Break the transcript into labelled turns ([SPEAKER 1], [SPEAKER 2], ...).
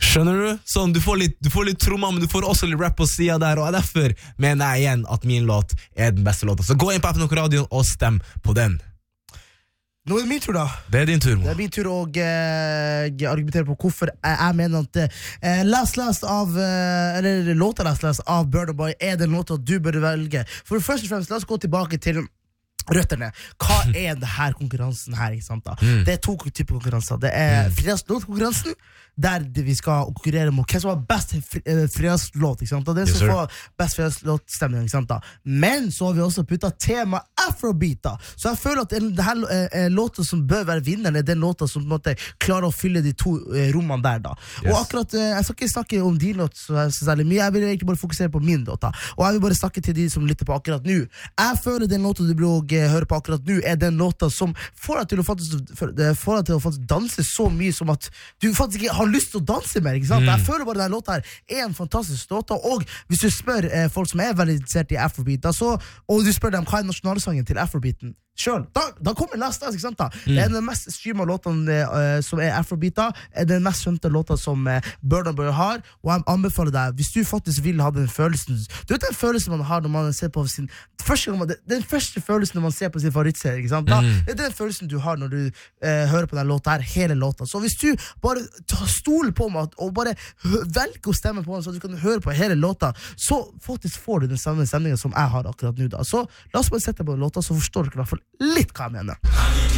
[SPEAKER 1] Skjønner du? Sånn, du får litt tromma, men du får også litt rap på siden der, og derfor mener jeg igjen at min låt den beste låta. Så gå inn på FNOK Radio og stem på den.
[SPEAKER 2] Nå det min tur da.
[SPEAKER 1] Det din tur, Mo.
[SPEAKER 2] Det min tur å argumentere på hvorfor jeg mener at Last av eller låta Last av Burna Boy den låta du bør velge. For først og fremst, la oss gå tilbake til røtterne. Hva det her konkurransen her, ikke sant da? Det 2 typer konkurranser. Det fredagslåtkonkurransen, der vi skal konkurrere mot hvem som har best fredagslåt, ikke sant da? Den som får best fredagslåtstemning, ikke sant da? Men så har vi også puttet tema Afrobeat da. Så jeg føler at det her låta som bør være vinneren den låta som på en måte klarer å fylle de 2 rommene der da. Og akkurat, jeg skal ikke snakke om din låt så særlig mye, jeg vil egentlig bare fokusere på min låt da. Og jeg vil bare snakke til de som lytter på akkurat nå. Jeg føler den låta du blir hører på akkurat nå den låta som får deg til å faktisk danse så mye som at du faktisk ikke har lyst til å danse mer, ikke sant? Jeg føler bare den låta her en fantastisk låt, og hvis du spør folk som veldig interessert i Afrobeat da, og du spør dem hva nasjonalsangen til Afrobeaten selv, da kommer Last Dance, ikke sant da? Det den mest streamet låtene som Afrobeat da, den mest skjønte låta som Burna Boy har, og jeg anbefaler deg, hvis du faktisk vil ha den følelsen, du vet den følelsen man har når man ser på sin den første følelsen når man ser på sin favorittserie, ikke sant da? Det den følelsen du har når du hører på den låta her, hele låta, så hvis du bare stoler på meg og bare velger å stemme på den så du kan høre på hele låta, så faktisk får du den samme stemningen som jeg har akkurat nå da, så la oss bare sette på låta så forstår du i hvert fall litt hva jeg mener.